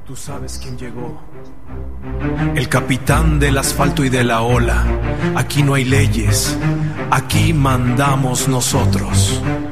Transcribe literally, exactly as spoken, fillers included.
Tú sabes quién llegó. El capitán del asfalto y de la ola. Aquí no hay leyes, aquí mandamos nosotros.